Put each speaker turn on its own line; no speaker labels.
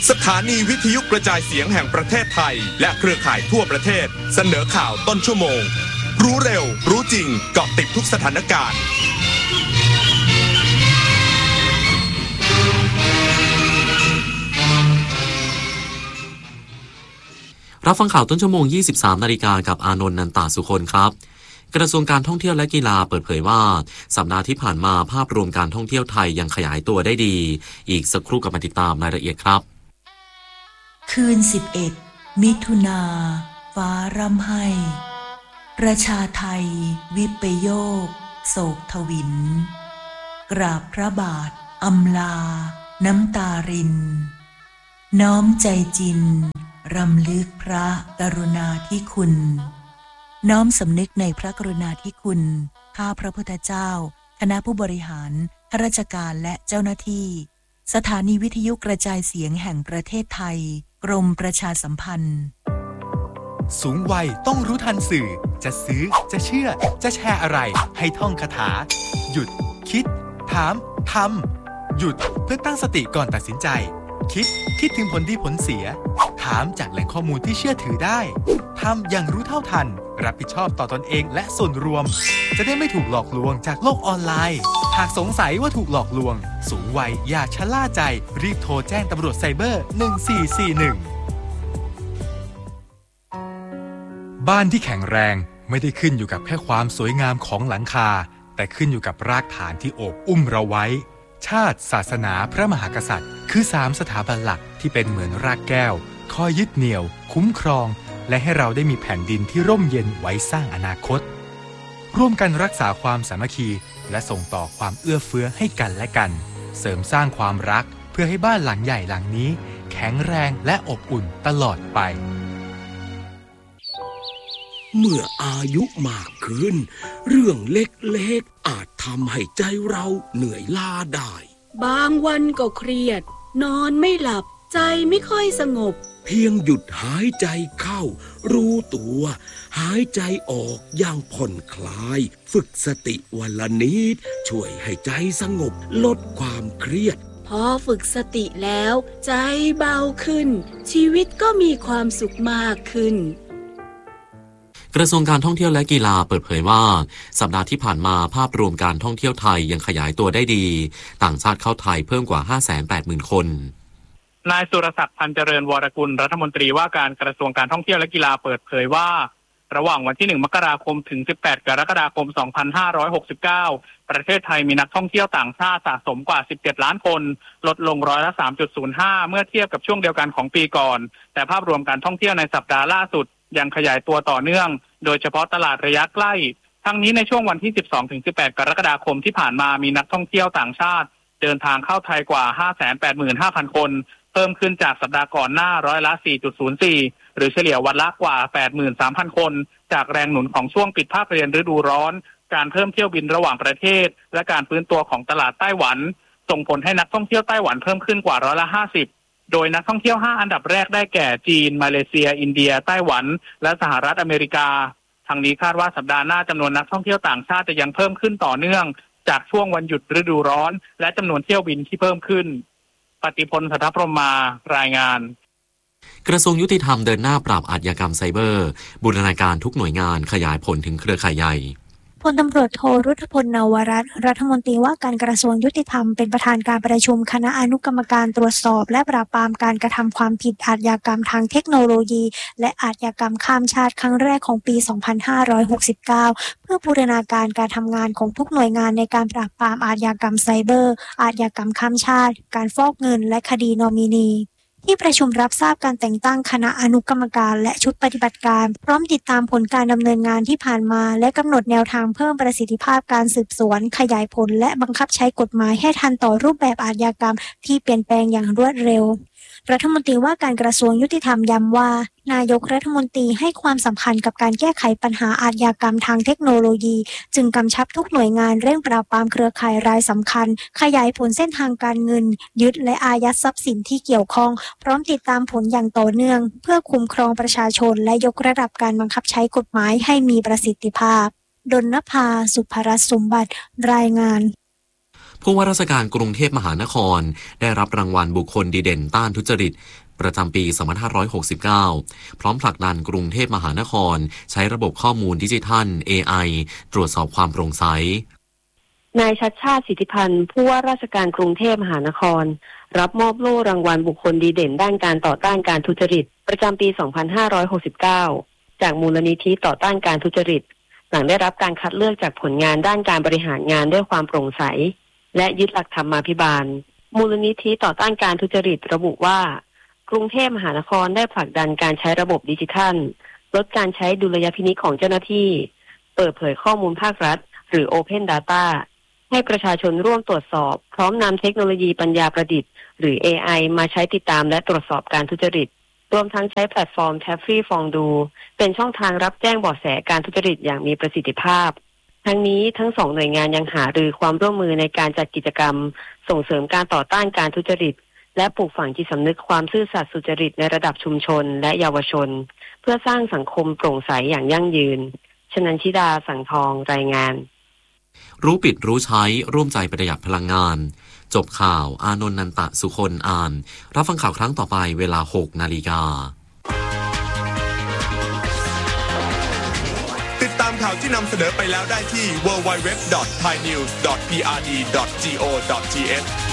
สถานีวิทยุกระจายเสียงแห่งประเทศไทยและเครือข่ายทั่วประเทศเสนอข่าวต้นชั่วโมงรู้เร็วรู้จริงเกาะติดทุกสถานการณ์
รับฟังข่าวต้นชั่วโมง 23 นาฬิกากับอานนท์ นันตาสุคนครับกระทรวงการท่องเที่ยวและกีฬาเปิดเผยว่าสัปดาห์ที่ผ่านมาภาพรวมการท่องเที่ยวไทยยังขยายตัวได้ดีอีกสักครู่กับมาติดตามรายละเอียดครับ
คืน11มิถุนาฟ้าร่ำไห้ประชาไทยวิปโยคโศกทวินกราบพระบาทอำลาน้ำตารินน้อมใจจินรำลึกพระกรุณาธิคุณน้อมสำนึกในพระกรุณาธิคุณข้าพระพุทธเจ้าคณะผู้บริหารข้าราชการและเจ้าหน้าที่สถานีวิทยุกระจายเสียงแห่งประเทศไทยกรมประชาสัมพันธ์
สูงวัยต้องรู้ทันสื่อจะซื้อจะเชื่อจะแชร์อะไรให้ท่องคาถาหยุดคิดถามทำหยุดเพื่อตั้งสติก่อนตัดสินใจคิดถึงผลดีผลเสียถามจากแหล่งข้อมูลที่เชื่อถือได้ทำอย่างรู้เท่าทันรับผิดชอบต่อตนเองและส่วนรวมจะได้ไม่ถูกหลอกลวงจากโลกออนไลน์หากสงสัยว่าถูกหลอกลวงสูงวัยอย่าชะล่าใจรีบโทรแจ้งตำรวจไซเบอร์1441บ้านที่แข็งแรงไม่ได้ขึ้นอยู่กับแค่ความสวยงามของหลังคาแต่ขึ้นอยู่กับรากฐานที่โอบอุ้มเราไว้ชาติศาสนาพระมหากษัตริย์คือ3สถาบันหลักที่เป็นเหมือนรากแก้วคอยยึดเหนี่ยวคุ้มครองและให้เราได้มีแผ่นดินที่ร่มเย็นไว้สร้างอนาคตร่วมกันรักษาความสามัคคีและส่งต่อความเอื้อเฟื้อให้กันและกันเสริมสร้างความรักเพื่อให้บ้านหลังใหญ่หลังนี้แข็งแรงและอบอุ่นตลอดไป
เมื่ออายุมากขึ้นเรื่องเล็กๆอาจทำให้ใจเราเหนื่อยล้าได้
บางวันก็เครียดนอนไม่หลับใจไม่ค่อยสงบ
เพียงหยุดหายใจเข้ารู้ตัวหายใจออกอย่างผ่อนคลายฝึกสติวันละนิดช่วยให้ใจสงบลดความเครียด
พอฝึกสติแล้วใจเบาขึ้นชีวิตก็มีความสุขมากขึ้น
กระทรวงการท่องเที่ยวและกีฬาเปิดเผยว่าสัปดาห์ที่ผ่านมาภาพรวมการท่องเที่ยวไทยยังขยายตัวได้ดีต่างชาติเข้าไทยเพิ่มกว่า 580,000 คน
นายสุรศักดิ์พันเจริญวรกุลรัฐมนตรีว่าการกระทรวงการท่องเที่ยวและกีฬาเปิดเผยว่าระหว่างวันที่1มกราคมถึง18กรกฎาคม2569ประเทศไทยมีนักท่องเที่ยวต่างชาติสะสมกว่า17ล้านคนลดลง3.05%เมื่อเทียบกับช่วงเดียวกันของปีก่อนแต่ภาพรวมการท่องเที่ยวในสัปดาห์ล่าสุดยังขยายตัวต่อเนื่องโดยเฉพาะตลาดระยะใกล้ทั้งนี้ในช่วงวันที่ 12-18 กรกฎาคมที่ผ่านมามีนักท่องเที่ยวต่างชาติเดินทางเข้าไทยกว่า 585,000 คนเพิ่มขึ้นจากสัปดาห์ก่อนหน้า4.04%หรือเฉลี่ยวันละกว่า 83,000 คนจากแรงหนุนของช่วงปิดภาคเรียนฤดูร้อนการเพิ่มเที่ยวบินระหว่างประเทศและการฟื้นตัวของตลาดไต้หวันส่งผลให้นักท่องเที่ยวไต้หวันเพิ่มขึ้นกว่า50%โดยนักท่องเที่ยว5อันดับแรกได้แก่จีนมาเลเซียอินเดียไต้หวันและสหรัฐอเมริกาทางนี้คาดว่าสัปดาห์หน้าจำนวนนักท่องเที่ยวต่างชาติจะยังเพิ่มขึ้นต่อเนื่องจากช่วงวันหยุดฤดูร้อนและจำนวนเที่ยวบินที่เพิ่มขึ้นปฏิพล สัทธพรหมารายงาน
กระทรวงยุติธรรมเดินหน้าปราบอาชญากรรมไซเบอร์บูรณาการทุกหน่วยงานขยายผลถึงเครือข่ายใหญ่
พลตำรวจโทรุทธพล นวรัตน์รัฐมนตรีว่าการกระทรวงยุติธรรมเป็นประธานการประชุมคณะอนุกรรมการตรวจสอบและปราบปรามการกระทำความผิดอาชญากรรมทางเทคโนโลยีและอาชญากรรมข้ามชาติครั้งแรกของปี 2569 เพื่อบูรณาการการทำงานของทุกหน่วยงานในการปราบปรามอาชญากรรมไซเบอร์อาชญากรรมข้ามชาติการฟอกเงินและคดีนอมินีที่ประชุมรับทราบการแต่งตั้งคณะอนุกรรมการและชุดปฏิบัติการพร้อมติดตามผลการดำเนินงานที่ผ่านมาและกำหนดแนวทางเพิ่มประสิทธิภาพการสืบสวนขยายผลและบังคับใช้กฎหมายให้ทันต่อรูปแบบอาชญากรรมที่เปลี่ยนแปลงอย่างรวดเร็วรัฐมนตรีว่าการกระทรวงยุติธรรมย้ำว่านายกรัฐมนตรีให้ความสำคัญกับการแก้ไขปัญหาอาชญากรรมทางเทคโนโลยีจึงกำชับทุกหน่วยงานเร่งปราบปรามเครือข่ายรายสำคัญขยายผลเส้นทางการเงินยึดและอายัดทรัพย์สินที่เกี่ยวข้องพร้อมติดตามผลอย่างต่อเนื่องเพื่อคุ้มครองประชาชนและยกระดับการบังคับใช้กฎหมายให้มีประสิทธิภาพดลนภาสุภรัตน์สมบัติรายงาน
ผู้ว่าราชการกรุงเทพมหานครได้รับรางวัลบุคคลดีเด่นต้านทุจริตประจำปี 2569 พร้อมผลักดันกรุงเทพมหานครใช้ระบบข้อมูลดิจิทัล AI ตรวจสอบความโปร่งใส
นายชัชชาติ สิทธิพันธ์ผู้ว่าราชการกรุงเทพมหานครรับมอบโล่รางวัลบุคคลดีเด่นด้านการต่อต้านการทุจริตประจำปี 2569 จากมูลนิธิต่อต้านการทุจริตหลังได้รับการคัดเลือกจากผลงานด้านการบริหารงานด้วยความโปร่งใสและยึดหลักธรรมาภิบาลมูลนิธิต่อต้านการทุจริตระบุว่ากรุงเทพมหานครได้ผลักดันการใช้ระบบดิจิทัลลดการใช้ดุลยพินิจของเจ้าหน้าที่เปิดเผยข้อมูลภาครัฐหรือ Open Data ให้ประชาชนร่วมตรวจสอบพร้อมนำเทคโนโลยีปัญญาประดิษฐ์หรือ AI มาใช้ติดตามและตรวจสอบการทุจริตรวมทั้งใช้แพลตฟอร์ม Taffy ฟองดูเป็นช่องทางรับแจ้งเบาะแสการทุจริตอย่างมีประสิทธิภาพทั้งนี้ทั้งสองหน่วยงานยังหารือความร่วมมือในการจัดกิจกรรมส่งเสริมการต่อต้านการทุจริตและปลูกฝังจิตสำนึกความซื่อสัตย์สุจริตในระดับชุมชนและเยาวชนเพื่อสร้างสังคมโปร่งใสอย่างยั่งยืนชนันชิดาสังทองรายงาน
รู้ปิดรู้ใช้ร่วมใจประหยัดพลังงานจบข่าวอานนท์นันตะสุคนอ่านรับฟังข่าวครั้งต่อไปเวลา 6 นาฬิกา
ติดตามข่าวที่นำเสนอไปแล้วได้ที่ www.thainews.prd.go.th